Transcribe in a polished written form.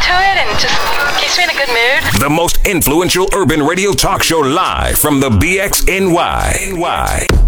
to it and just keeps me in a good mood. The most influential urban radio talk show live from the BXNY.